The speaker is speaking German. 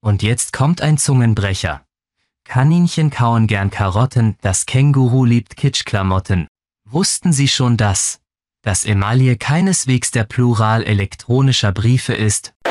Und jetzt kommt ein Zungenbrecher. Kaninchen kauen gern Karotten, das Känguru liebt Kitschklamotten. Wussten Sie schon, dass Emaille keineswegs der Plural elektronischer Briefe ist?